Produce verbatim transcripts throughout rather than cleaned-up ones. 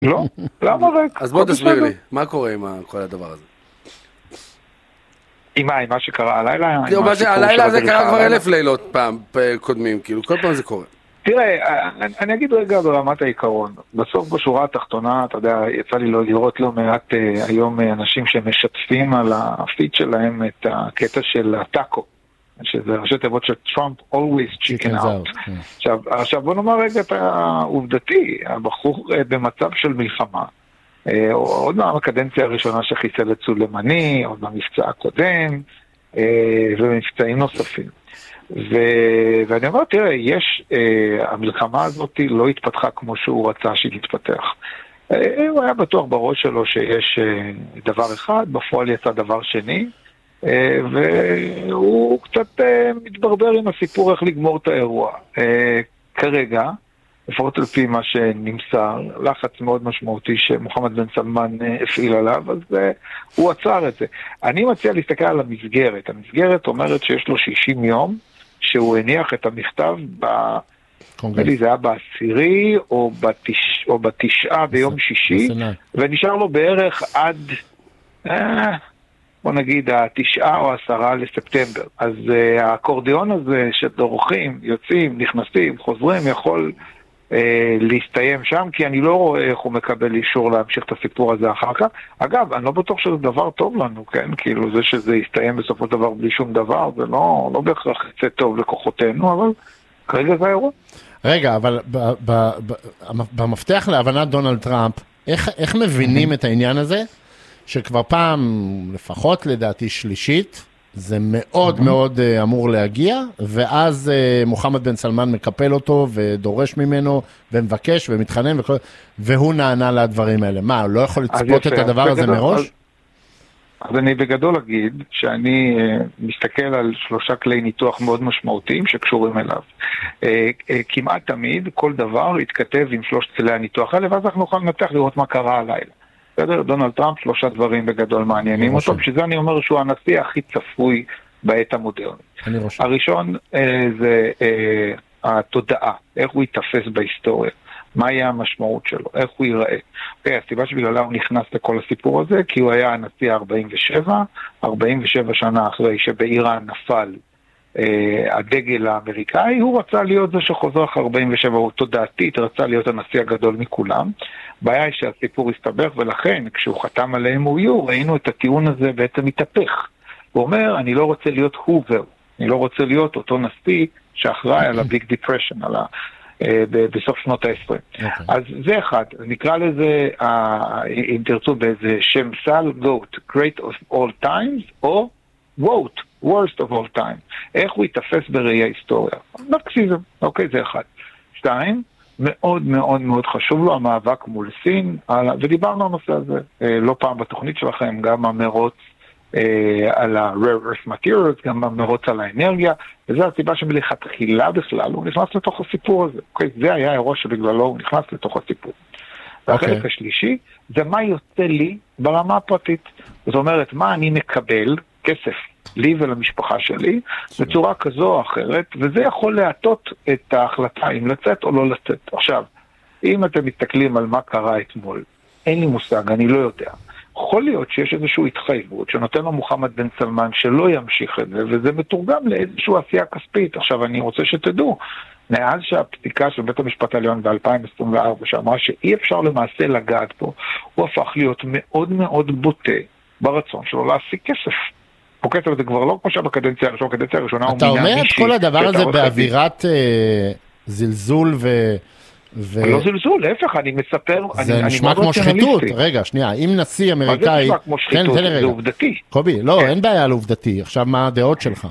לא, למה רק? אז בוא תסביר לי, מה קורה עם כל הדבר הזה? עם מה, עם מה שקרה הלילה? הלילה הזה קרה כבר אלף לילות פעם קודמים, כאילו כל פעם זה קורה. תראה, אני אגיד רגע ברמת העיקרון. בסוף בשורה התחתונה, אתה יודע, יצא לי לא לראות לא מעט היום אנשים שמשתפים על הפיד שלהם את הקטע של הטאקו, שזה ראשי תיבות של Trump always chicken out. עכשיו, עכשיו בוא נאמר רגע את העובדתי, הבחור במצב של מלחמה, עוד מהקדנציה הראשונה שחיסל את סולימני, עוד מהמבצע הקודם, ומבצעים נוספים. ו... ואני אומר, תראה, יש, אה, המלחמה הזאת לא התפתחה כמו שהוא רצה שהיא תתפתח. אה, הוא היה בטוח בראש שלו שיש אה, דבר אחד, בפועל יצא דבר שני, אה, והוא קצת אה, מתברבר עם הסיפור איך לגמור את האירוע. אה, כרגע, לפחות על פי מה שנמסר, לחץ מאוד משמעותי שמוחמד בן סלמן אה, הפעיל עליו, אז אה, הוא עצר את זה. אני מציע להסתכל על המסגרת. המסגרת אומרת שיש לו שישים יום, שהוא הניח את המכתב ב... זה היה בעשירי או, בתש... או בתשעה ביום שישי, ונשאר לו בערך עד, אה, בוא נגיד, התשעה או עשרה לספטמבר. אז אה, האקורדיון הזה שדורכים, יוצאים, נכנסים, חוזרים, יכול אה, להסתיים שם, כי אני לא רואה איך הוא מקבל אישור להמשיך את הסיפור הזה אחר כך. אגב, אני לא בטוח שזה דבר טוב לנו, כן? כאילו זה שזה יסתיים בסופו של דבר בלי שום דבר, זה לא, לא בהכרח יצא טוב לכוחותינו, אבל כרגע זה האירוע. רגע, אבל ב- ב- ב- במפתח להבנת דונלד טראמפ, איך, איך מבינים את העניין הזה, שכבר פעם, לפחות לדעתי שלישית, זה מאוד מאוד uh, אמור להגיע, ואז uh, מוחמד בן סלמן מקפל אותו ודורש ממנו ומבקש ומתחנן וכל... והוא נענה לדברים האלה. מה, הוא לא יכול לצפות את הדבר הזה בגדול, מראש? אז, אז אני בגדול אגיד שאני uh, מסתכל על שלושה כלי ניתוח מאוד משמעותיים שקשורים אליו. Uh, uh, כמעט תמיד כל דבר יתכתב עם שלושת כלי הניתוח האלה, ואז אנחנו נוכל לנתח לראות מה קרה הלילה. בסדר? דונלד טראמפ, שלושה דברים בגדול מעניינים אותו, שזה אני אומר שהוא הנשיא הכי צפוי בעת המודרנית. הראשון אה, זה אה, התודעה, איך הוא יתפס בהיסטוריה, מה יהיה המשמעות שלו, איך הוא ייראה. Okay, הסיבה שבגללה הוא נכנס לכל הסיפור הזה, כי הוא היה הנשיא ה-ארבעים ושבע, ארבעים ושבע שנה אחרי שבאיראן נפל אה, הדגל האמריקאי, הוא רצה להיות זה שחוזר אחרי ארבעים ושבע, הוא תודעתית רצה להיות הנשיא הגדול מכולם. הבעיה היא שהסיפור הסתבך, ולכן כשהוא חתם על ה-אם או יו ראינו את הטיעון הזה בעצם מתהפך. הוא אומר, אני לא רוצה להיות הובר, אני לא רוצה להיות אותו נשיא שאחראי על ה-Big Depression, על ה... בסוף שנות ה-עשרים. Okay. אז זה אחד, נקרא לזה, אם תרצו באיזה שם סל, vote, great of all times, או vote, worst of all time. איך הוא יתפס בראי ההיסטוריה? נרקסיזם, אוקיי, זה אחד. שתיים, מאוד מאוד מאוד חשוב לו המאבק מול סין, ודיברנו על נושא הזה, לא פעם בתוכנית שלכם, גם המרוץ על ה-rare earth materials, גם המרוץ על האנרגיה, וזו הסיבה שמלכתחילה בכלל הוא נכנס לתוך הסיפור הזה. אוקיי, זה היה האירוע שבגללו הוא נכנס לתוך הסיפור. והחלק השלישי, זה מה יוצא לי ברמה הפרטית. זאת אומרת, מה אני מקבל כסף לי ולמשפחה שלי, בצורה כזו או אחרת, וזה יכול להטות את ההחלטה אם לצאת או לא לצאת. עכשיו, אם אתם מסתכלים על מה קרה אתמול, אין לי מושג, אני לא יודע. יכול להיות שיש איזושהי התחייבות שנותן לו מוחמד בן סלמן שלא ימשיך את זה, וזה מתורגם לאיזושהי עשייה כספית. עכשיו, אני רוצה שתדעו, מאז שהפסיקה של בית המשפט העליון ב-אלפיים עשרים וארבע, שאמרה שאי אפשר למעשה לגעת פה, הוא הפך להיות מאוד מאוד בוטה ברצון שלו להשיג כסף. אוקיי, זה כבר לא כמו שבקדנציה הראשונה, בקדנציה הראשונה הוא מינה מישהי. אתה אומר את כל הדבר הזה באווירת זלזול ו... לא זלזול, להפך, אני מספר... זה נשמע כמו שחיתות. רגע, שנייה, אם נשיא אמריקאי... מה זה נשמע כמו שחיתות? זה עובדתי. קובי, לא, אין בעיה על עובדתי. עכשיו, מה הדעות שלך?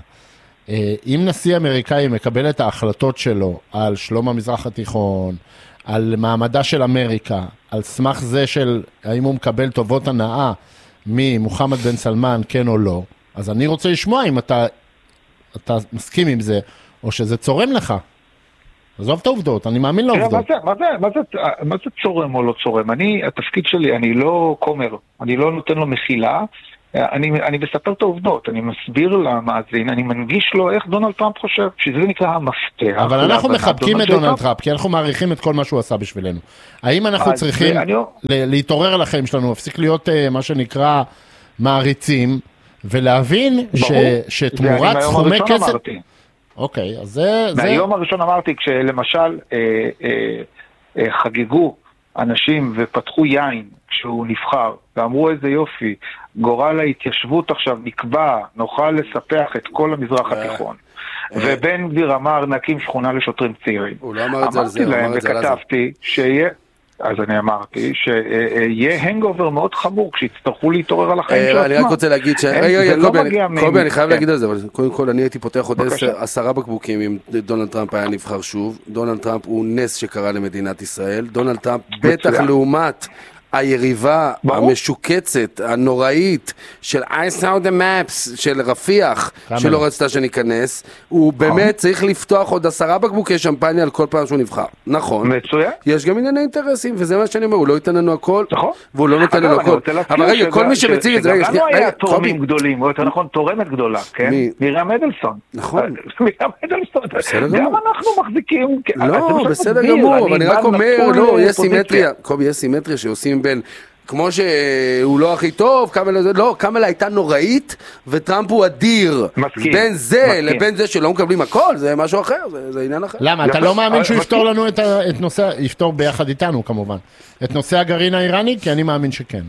אם נשיא אמריקאי מקבל את ההחלטות שלו על שלום המזרח התיכון, על מעמדה של אמריקה, על סמך זה של האם הוא מקבל טובות הנאה ממוחמד בן סלמן, כן או לא, אז אני רוצה לשמוע אם אתה, אתה מסכים עם זה, או שזה צורם לך. עזוב את העובדות, אני מאמין לעובדות. מה זה, מה זה, מה זה, מה זה צורם או לא צורם? אני, התפקיד שלי, אני לא קומר, אני לא נותן לו מחילה, אני, אני מספר את העובדות, אני מסביר למאזין, אני מנגיש לו איך דונלד טראמפ חושב, שזה נקרא המפתח. אבל אנחנו מחבקים את דונלד טראמפ, כי אנחנו מעריכים את כל מה שהוא עשה בשבילנו. האם אנחנו צריכים להתעורר לחיים שלנו, הפסיק להיות מה שנקרא מעריצים, ולהבין שתמורת סכומי כסף... אוקיי, אז זה... מהיום הראשון אמרתי, כשלמשל חגגו אנשים ופתחו יין כשהוא נבחר, ואמרו איזה יופי, גורל ההתיישבות עכשיו נקבע, נוכל לספח את כל המזרח התיכון. ובן גביר אמר, נקים שכונה לשוטרים צעירים. הוא לא אמר את זה על זה, הוא אמר את זה על זה. וכתבתי שיהיה, אז אני אמרתי, שיהיה הנגובר מאוד חמור כשיצטרכו להתעורר על החיים של עצמם. אני רק רוצה להגיד ש... רגע, קובי, אני חייב להגיד על זה, אבל קודם כל אני הייתי פותח עוד עשרה בקבוקים אם דונלד טראמפ היה נבחר שוב. דונלד טראמפ הוא נס שקרה למדינת ישראל. דונלד טראמפ בטח לעומת היריבה המשוקצת, הנוראית של I saw the maps של רפיח, שלא רצתה שניכנס, הוא באמת צריך לפתוח עוד עשרה בקבוקי שמפניה על כל פעם שהוא נבחר. נכון. מצוין. יש גם ענייני אינטרסים, וזה מה שאני אומר, הוא לא ייתן לנו הכל, והוא לא נותן לנו הכל. אבל רגע, כל מי שמציג את זה, רגע, שנייה, היה תורמים גדולים, או יותר נכון, תורמת גדולה, כן? מירם אדלסון. נכון. מירם אדלסון. גם אנחנו מחזיקים... לא, בסדר גמור, אבל אני רק אומר, לא, יש סימטריה. קובי, יש סימטריה שעושים בין, כמו שהוא לא הכי טוב, קמלה, לא, קמלה הייתה נוראית, וטראמפ הוא אדיר. מסכים. בין זה מסכים. לבין זה שלא מקבלים הכל, זה משהו אחר, זה, זה עניין אחר. למה? אתה לא מאמין שהוא יפתור לנו את, את נושא, יפתור ביחד איתנו כמובן, את נושא הגרעין האיראני? כי אני מאמין שכן.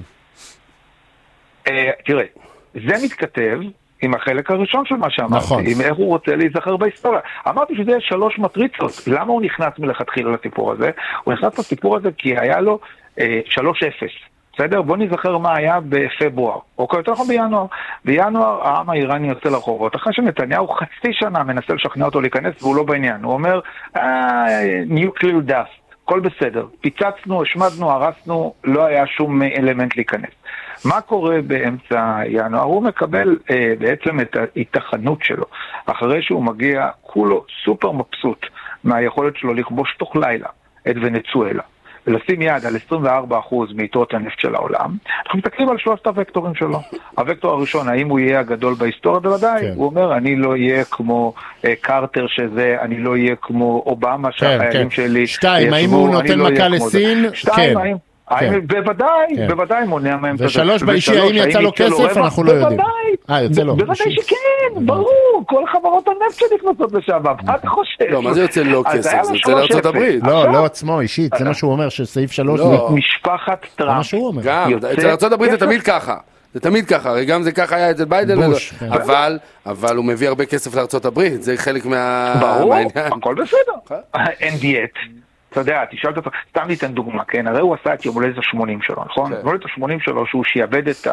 תראה, זה מתכתב עם החלק הראשון של מה שאמרתי, נכון. עם איך הוא רוצה להיזכר בהיסטוריה. אמרתי שזה שלוש מטריצות. למה הוא נכנס מלכתחילה לסיפור הזה? הוא נכנס לסיפור הזה כי היה לו שלוש אפס. בסדר? בוא נזכר מה היה בפברואר, או יותר נכון בינואר. בינואר העם האיראני יוצא לרחובות, אחרי שנתניהו חצי שנה מנסה לשכנע אותו להיכנס, והוא לא בעניין. הוא אומר, nuclear dust, הכל בסדר. פיצצנו, השמדנו, הרסנו, לא היה שום אלמנט להיכנס. מה קורה באמצע ינואר? הוא מקבל אה, בעצם את ההתחנות שלו, אחרי שהוא מגיע כולו סופר מבסוט מהיכולת שלו לכבוש תוך לילה את ונצואלה, ולשים יד על עשרים וארבעה אחוז מיתרות הנפט של העולם. אנחנו מתקנים על שלושת הוקטורים שלו. הוקטור הראשון, האם הוא יהיה הגדול בהיסטוריה? בוודאי. כן. הוא אומר, אני לא אהיה כמו אה, קרטר שזה, אני לא אהיה כמו אובמה שהחיילים כן, שלי... שתיים, האם הוא נותן לא מכה לסין? שתיים, כן. האם... כן. בוודאי, כן. בוודאי מונע מהם. ושלוש באישי, האם יצא לו כסף, אנחנו לא יודעים. אה, יוצא לו. בוודאי שכן, ברור, כל חברות הנפט שנכנסות לשם, מה אתה חושב? לא, מה זה יוצא לו כסף? זה יוצא לארצות הברית. לא, לא עצמו, אישית, זה מה שהוא אומר, שסעיף שלוש... משפחת טראמפ. מה שהוא אומר. גם, אצל ארצות הברית זה תמיד ככה. זה תמיד ככה, הרי גם זה ככה היה אצל ביידן, אבל, אבל הוא מביא הרבה כסף לארצות הברית, זה חלק מה... ברור, הכל בסדר. אין דיאט. אתה יודע, תשאל אותו, סתם ניתן דוגמה, כן? הרי הוא עשה את יום הולדת ה-שמונים שלו, נכון? יום הולדת ה-שמונים שלו, שהוא שיעבד את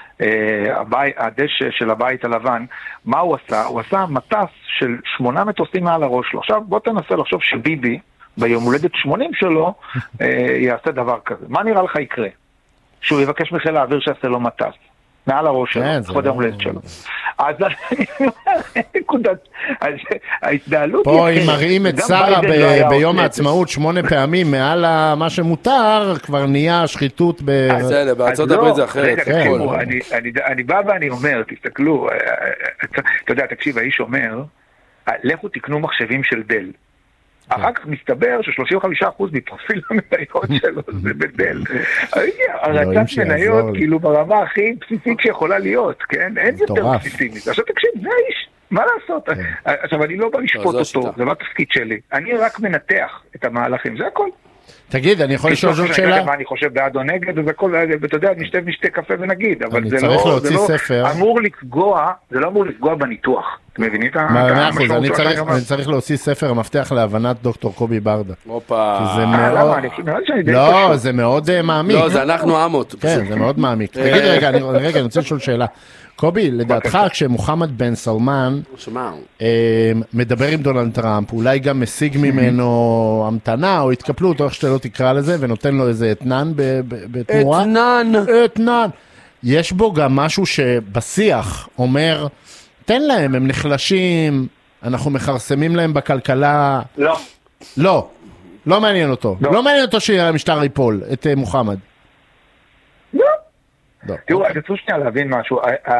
הדשא של הבית הלבן, מה הוא עשה? הוא עשה מטס של שמונה מטוסים מעל הראש שלו. עכשיו, בוא תנסה לחשוב שביבי, ביום הולדת שמונים שלו, יעשה דבר כזה. מה נראה לך יקרה? שהוא יבקש מחיל האוויר שיעשה לו מטס. מעל הראש שלו, לכבוד יום הולדת שלו. אז אני אומר, נקודת, ההתנהלות... פה אם מראים את שרה ביום העצמאות שמונה פעמים מעל מה שמותר, כבר נהיה שחיתות ב... בסדר, בארצות הברית זה אחרת. אני בא ואני אומר, תסתכלו, אתה יודע, תקשיב, האיש אומר, לכו תקנו מחשבים של דל. אחר כך מסתבר ש-שלושים וחמישה אחוז מפרופיל המניות שלו זה בדל. הרצת מניות כאילו ברמה הכי בסיסית שיכולה להיות, כן? אין יותר בסיסי מזה. עכשיו תקשיב, זה האיש, מה לעשות? עכשיו אני לא בא לשפוט אותו, זה לא התפקיד שלי. אני רק מנתח את המהלכים, זה הכל. תגיד, אני יכול לשאול זאת שאלה? מה אני חושב בעד או נגד, אז הכל, ואתה יודע, נשתה משתה קפה ונגיד, אבל זה לא אמור לפגוע, זה לא אמור לפגוע בניתוח. אתם מבינים את המשמעות? אני צריך להוציא ספר המפתח להבנת דוקטור קובי ברדה. אופה. לא, זה מאוד מעמיק. לא, זה אנחנו עמות. כן, זה מאוד מעמיק. תגיד רגע, רגע, אני רוצה לשאול שאלה. קובי, לדעתך כשמוחמד בן סלמן מדבר עם דונלד טראמפ, אולי גם משיג ממנו המתנה או התקפלות, או איך שאתה לא תקרא לזה, ונותן לו איזה אתנן בתמורה? אתנן. אתנן. יש בו גם משהו שבשיח אומר, תן להם, הם נחלשים, אנחנו מחרסמים להם בכלכלה. לא. לא. לא מעניין אותו. לא מעניין אותו שהמשטר ייפול, את מוחמד. לא. תראו, אני רוצה שנייה להבין משהו.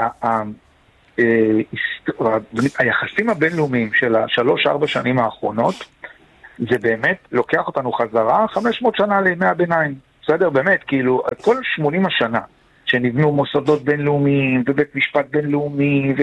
היחסים הבינלאומיים של השלוש ארבע שנים האחרונות, זה באמת לוקח אותנו חזרה חמש מאות שנה לימי הביניים. בסדר? באמת, כאילו, כל שמונים השנה שנבנו מוסדות בינלאומיים ובית משפט בינלאומי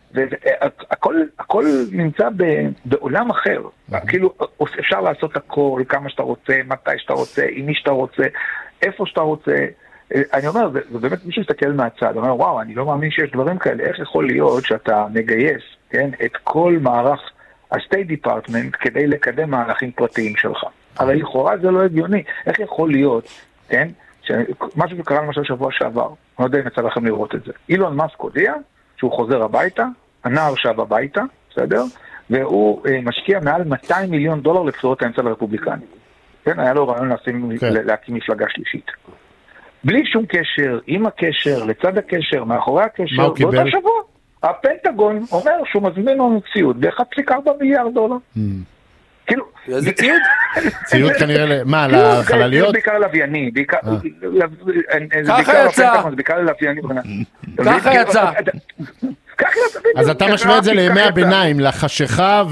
והכל נמצא בעולם אחר. כאילו, אפשר לעשות הכל, כמה שאתה רוצה, מתי שאתה רוצה, עם מי שאתה רוצה, איפה שאתה רוצה. אני אומר, זה, זה באמת מי שמסתכל מהצד, אומר, וואו, אני לא מאמין שיש דברים כאלה. איך יכול להיות שאתה מגייס, כן, את כל מערך ה-State Department כדי לקדם מהלכים פרטיים שלך? הרי לכאורה זה לא הגיוני. איך יכול להיות, כן, משהו שקרה למשל שבוע שעבר, אני לא יודע אם יצא לכם לראות את זה. אילון מאסק הודיע שהוא חוזר הביתה, הנער שב הביתה, בסדר? והוא אה, משקיע מעל מאתיים מיליון דולר לבחירות האמצע לרפובליקנים. כן, היה לו רעיון להקים, כן. להקים מפלגה שלישית. בלי שום קשר, עם הקשר, לצד הקשר, מאחורי הקשר, באותה שבוע. הפנטגון אומר שהוא מזמין לנו ציוד ב-אחד נקודה ארבע מיליארד דולר. כאילו... איזה ציוד? ציוד כנראה, מה, לחלליות? בעיקר לווייני, בעיקר... ככה יצא! בעיקר לווייני. ככה יצא! אז אתה משווה את זה לימי הביניים, לחשיכה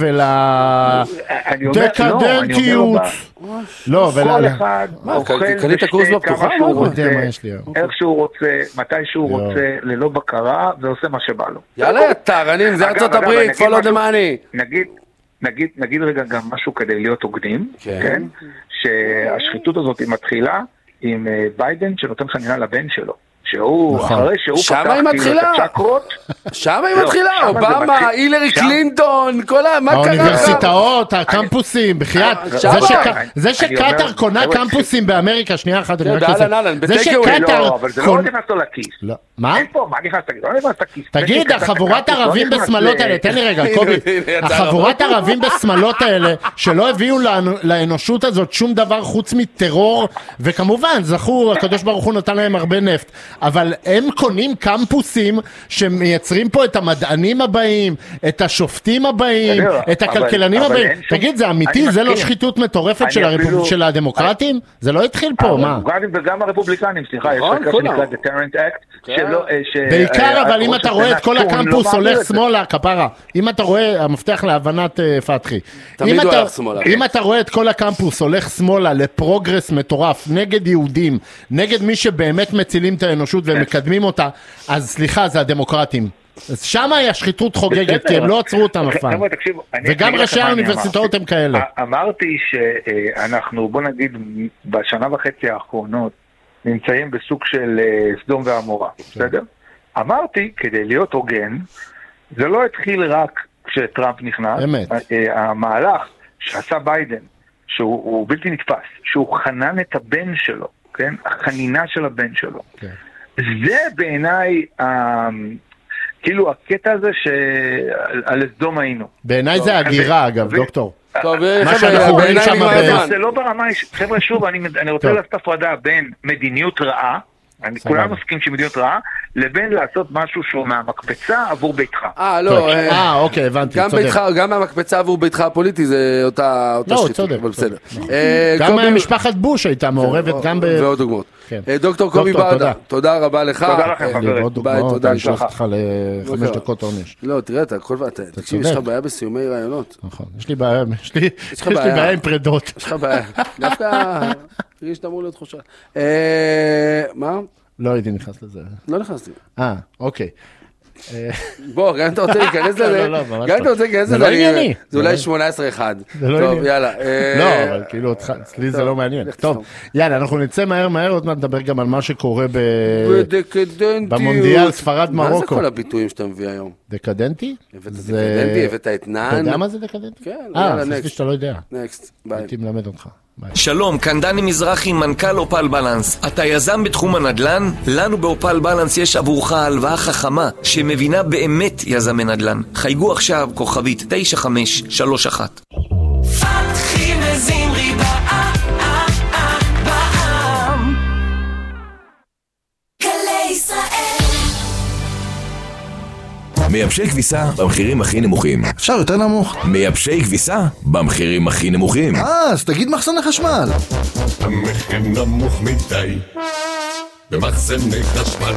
ולדקדנטיות. לא, כל אחד אוכל ושתה כמה שהוא רוצה, איך שהוא רוצה, מתי שהוא רוצה, ללא בקרה, ועושה מה שבא לו. יאללה, טהרנים, זה ארצות הברית, follow the money. נגיד, נגיד רגע גם משהו כדי להיות הוגנים, כן? שהשחיתות הזאת מתחילה עם ביידן שנותן חנינה לבן שלו. שהוא, אחרי שהוא פתח כאילו את הצ'קרות. שם היא מתחילה, אובמה, הילרי קלינטון, כל ה... מה קרה? האוניברסיטאות, הקמפוסים, בחייאת. זה שקטר קונה קמפוסים באמריקה, שנייה אחת, אני רק עושה. זה שקטר... לא, אבל זה לא נכנס לו לכיס. מה? אין פה, מה נכנס לכיס? לא נכנס לכיס. תגיד, החבורת ערבים בשמאלות האלה, תן לי רגע, קובי. החבורת ערבים בשמאלות האלה, שלא הביאו לאנושות הזאת שום דבר חוץ מטרור, וכמובן, זכו, הקדוש ברוך הוא נתן להם הרבה נפט. אבל הם קונים קמפוסים שמייצרים פה את המדענים הבאים, את השופטים הבאים, את הכלכלנים הבאים. תגיד, זה אמיתי? זה לא שחיתות מטורפת של הדמוקרטים? זה לא התחיל פה, מה? וגם הרפובליקנים, סליחה, יש חקה שנקרא Deterrent Act. בעיקר, אבל אם אתה רואה את כל הקמפוס הולך שמאלה, כפרה, אם אתה רואה, המפתח להבנת פתחי, אם אתה רואה את כל הקמפוס הולך שמאלה לפרוגרס מטורף, נגד יהודים, נגד מי שבאמת מצילים את האנושות ומקדמים אותה, אז סליחה, זה הדמוקרטים. אז שם היה שחיתות חוגגת, כי הם לא עצרו אותם אף פעם. וגם ראשי האוניברסיטאות הם כאלה. אמרתי שאנחנו, בוא נגיד, בשנה וחצי האחרונות, נמצאים בסוג של סדום ועמורה, בסדר? אמרתי, כדי להיות הוגן, זה לא התחיל רק כשטראמפ נכנס. אמת. המהלך שעשה ביידן, שהוא בלתי נתפס, שהוא חנן את הבן שלו, כן? החנינה של הבן שלו. כן. זה בעיניי, כאילו הקטע הזה שעל סדום היינו. בעיניי זה הגירה, אגב, דוקטור. טוב, מה שאנחנו רואים שם... זה לא ברמה, חבר'ה, שוב, אני רוצה לעשות הפרדה בין מדיניות רעה, כולנו מסכים שמדיניות רעה, לבין לעשות משהו שהוא מהמקפצה עבור ביתך. אה, לא. אה, אוקיי, הבנתי, צודק. גם מהמקפצה עבור ביתך הפוליטי זה אותה שחיתות, אבל בסדר. גם משפחת בוש הייתה מעורבת, גם ב... ועוד דוגמאות. דוקטור קובי ברדה, תודה רבה לך. תודה לכם, חברים. ביי, תודה. אני שלח אותך לחמש דקות עונש. לא, תראה, אתה כל... תקשיב, יש לך בעיה בסיומי רעיונות. נכון, יש לי בעיה, יש לי בעיה עם פרדות. יש לך בעיה. דווקא... תראי שאתה אמור להיות חושב. מה? לא הייתי נכנס לזה. לא נכנסתי. אה, אוקיי. בוא, גם אתה רוצה להיכנס לזה, גם אתה רוצה להיכנס לזה, זה לא ענייני. זה אולי שמונה עשרה אחד. זה לא ענייני. טוב, יאללה. לא, אבל כאילו, אצלי זה לא מעניין. טוב, יאללה, אנחנו נצא מהר מהר, עוד מעט נדבר גם על מה שקורה במונדיאל ספרד מרוקו. מה זה כל הביטויים שאתה מביא היום? דקדנטי? הבאת דקדנטי, הבאת אתנן. אתה יודע מה זה דקדנטי? כן, יאללה, נקסט. אה, חשבתי שאתה לא יודע. נקסט, ביי. הייתי מלמד אותך. שלום, כאן דני מזרחי, מנכ"ל אופל בלנס. אתה יזם בתחום הנדל"ן? לנו באופל בלנס יש עבורך הלוואה חכמה שמבינה באמת יזמי נדל"ן. חייגו עכשיו כוכבית תשע חמש שלוש אחת. פתחי וזמרי בעם גלי ישראל. מייבשי כביסה במחירים הכי נמוכים. אפשר יותר נמוך. מייבשי כביסה במחירים הכי נמוכים. אה, אז תגיד מחסן החשמל. המחיר נמוך מדי. במחסני חשמל.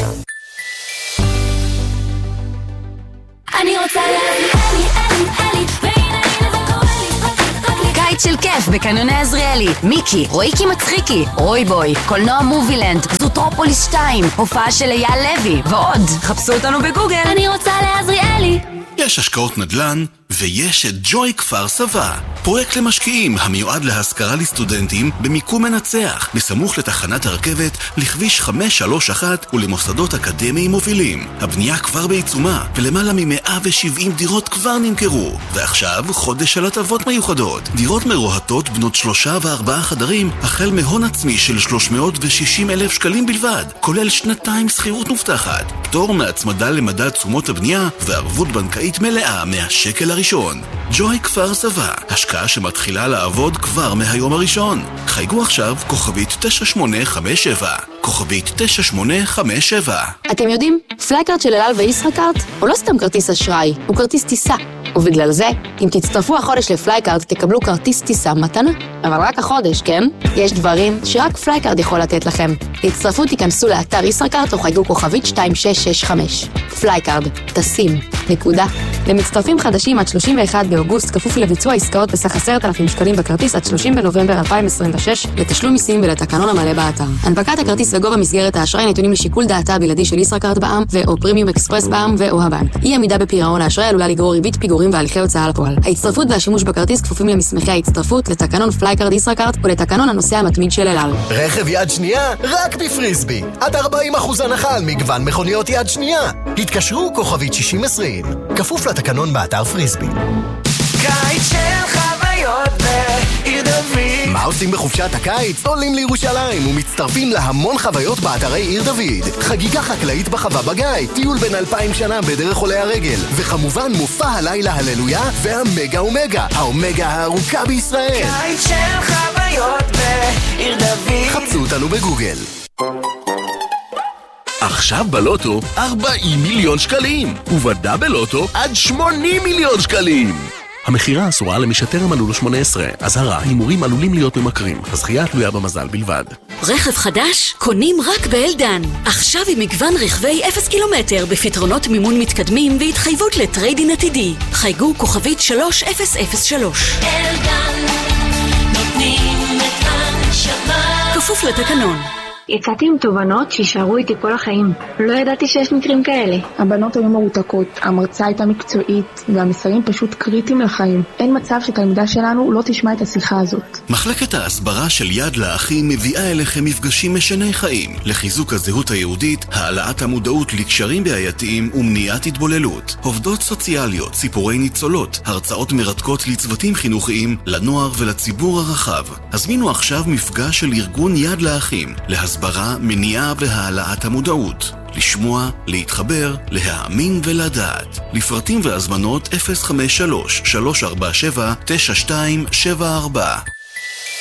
אני רוצה להביא אלי, אלי, אלי, והנה הנה זה קורה לי. קיץ של כיף בקניוני עזריאלי. מיקי, רויקי מצחיקי, רוי בוי, קולנוע מובילנד, זוטרופוליס שתיים, הופעה של אייל לוי, ועוד. חפשו אותנו בגוגל. אני רוצה לעזריאלי. יש השקעות נדל"ן ויש את ג'וי כפר סבא, פרויקט למשקיעים המיועד להשכרה לסטודנטים במיקום מנצח, בסמוך לתחנת הרכבת, לכביש חמש שלוש אחת ולמוסדות אקדמיים מובילים. הבנייה כבר בעיצומה ולמעלה מ-מאה ושבעים דירות כבר נמכרו, ועכשיו חודש של הטבות מיוחדות. דירות מרוהטות בנות שלושה וארבעה חדרים החל מהון עצמי של שלוש מאות ושישים אלף שקלים בלבד, כולל שנתיים שכירות מובטחת, פטור מהצמדה למדד תשומות הבנייה וערבות בנקאית מלאה מהשקל הראשון. ג'וי כפר סבא, השקעה שמתחילה לעבוד כבר מהיום הראשון. חייגו עכשיו כוכבית תשע שמונה חמש שבע, כוכבית תשע שמונה חמש שבע. אתם יודעים, פלייקארד של אל על וישראכרט הוא לא סתם כרטיס אשראי, הוא כרטיס טיסה. ובגלל זה, אם תצטרפו החודש לפלייקארד, תקבלו כרטיס טיסה מתנה. אבל רק החודש, כן? יש דברים שרק פלייקארד יכול לתת לכם. תצטרפו, תיכנסו לאתר ישראכרט או חייגו כוכבית שתיים שש שש חמש. פלייקארד, טסים, נקודה. למצטרפים חדשים עד שלושים ואחד באוגוסט, כפוף לביצוע עסקאות בסך עשרת אלפים שקלים בכרטיס עד שלושים בנובמבר אלפיים עשרים ושש, לתשלום מיסים ולתקנון המלא באתר. הנפקת הכרטיס וגובה מסגרת האשראי נתונים לשיקול דעתה הבלעדי של ישראכרט בע"מ ו/או פרימיום אקספרס בע"מ ו/או הבנק. אי עמידה בפירעון האשראי עלולה לגרור ריבית פיגורים והליכי הוצאה לפועל. ההצטרפות והשימוש בכרטיס כפופים למסמכי ההצטרפות, לתקנון פלייקארד ישראכרט ולתקנון הנוסע המתמיד של אל על. רכב יד שנייה רק בפריסבי. עד ארבעים אחוז הנחה על מגוון מכוניות יד שנייה. התקשרו כוכבית שישים עשרים. כפוף לתקנון באתר פריסבי. קיץ של חוויות בעיר דוד. מה עושים בחופשת הקיץ? עולים לירושלים ומצטרפים להמון חוויות באתרי עיר דוד. חגיגה חקלאית בחווה בגיא, טיול בין אלפיים שנה בדרך עולי הרגל, וכמובן מופע הלילה הללויה והמגה אומגה, האומגה הארוכה בישראל. קיץ של חוויות בעיר דוד. חפשו אותנו בגוגל. עכשיו בלוטו ארבעים מיליון שקלים, ובדאבל לוטו עד שמונים מיליון שקלים. המחירה אסורה למי שטרם מלאו לו שמונה עשרה. אזהרה, הימורים עלולים להיות ממכרים. הזכייה תלויה במזל בלבד. רכב חדש קונים רק באלדן. עכשיו עם מגוון רכבי אפס קילומטר בפתרונות מימון מתקדמים והתחייבות לטריידין עתידי. חייגו כוכבית שלוש אפס אפס שלוש. אלדן נותנים את הנשמה. כפוף לתקנון. יצאתי עם תובנות שישארו איתי כל החיים. לא ידעתי שיש מקרים כאלה. הבנות היו מרותקות, המרצה הייתה מקצועית, והמסרים פשוט קריטיים לחיים. אין מצב שתלמידה שלנו לא תשמע את השיחה הזאת. מחלקת ההסברה של יד לאחים מביאה אליכם מפגשים משני חיים, לחיזוק הזהות היהודית, העלאת המודעות לקשרים בעייתיים ומניעת התבוללות. עובדות סוציאליות, סיפורי ניצולות, הרצאות מרתקות לצוותים חינוכיים, לנוער ולציבור הרחב. הזמינו עכשיו מפגש של ארגון יד לאחים, להסברה, מניעה והעלאת המודעות. לשמוע, להתחבר, להאמין ולדעת. לפרטים והזמנות אפס חמש שלוש שלוש ארבע שבע תשע שתיים שבע ארבע.